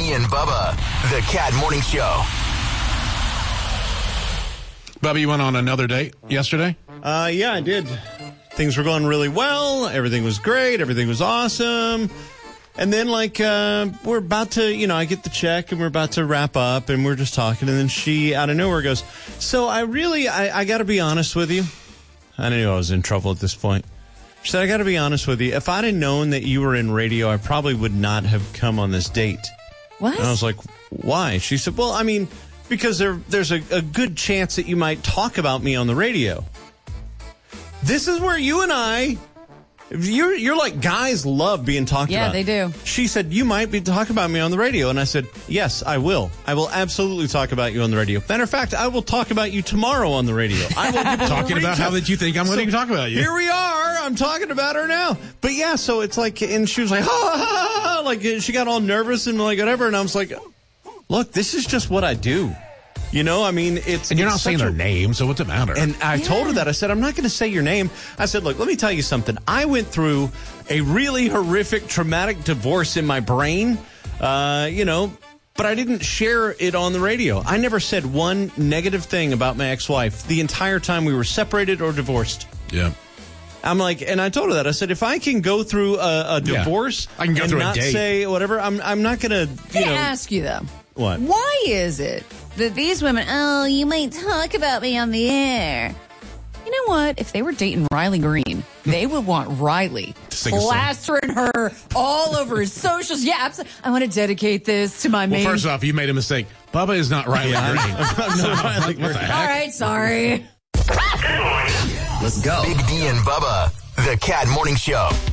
D and Bubba, the Cat Morning Show. Bubba, you went on another date yesterday? Yeah, I did. Things were going really well. Everything was great. Everything was awesome. And then, we're about to, I get the check and we're about to wrap up and we're just talking. And then she, out of nowhere, goes, so I got to be honest with you. I knew I was in trouble at this point. She said, I got to be honest with you. If I'd have known that you were in radio, I probably would not have come on this date. What? And I was like, why? She said, well, I mean, because there's a good chance that you might talk about me on the radio. This is where you and I, you're like, guys love being talked about. Yeah, they do. She said, you might be talking about me on the radio. And I said, yes, I will. I will absolutely talk about you on the radio. Matter of fact, I will talk about you tomorrow on the radio. I will give Talking about how did you think I'm going to talk about you? Here we are. I'm talking about her now. But yeah, so it's like, and she was like, ha, ha, ha, ha, like she got all nervous and like whatever. And I was like, look, this is just what I do. I mean, it's... And you're not saying their name, so what's it matter? And I told her that. I said, I'm not going to say your name. I said, look, let me tell you something. I went through a really horrific, traumatic divorce in my brain, but I didn't share it on the radio. I never said one negative thing about my ex-wife the entire time we were separated or divorced. Yeah. I'm like, and I told her that. I said, if I can go through a divorce I can go and through a not date. say whatever, I'm not going to, Let me ask you, though. What? Why is it that these women, you might talk about me on the air? You know what? If they were dating Riley Green, they would want Riley plastering her all over his socials. Yeah, absolutely. I want to dedicate this to my main... Well, first off, you made a mistake. Bubba is not Riley Green. I'm not Riley Green. What the heck? All right, sorry. Let's go. Big D and Bubba, the Cat Morning Show.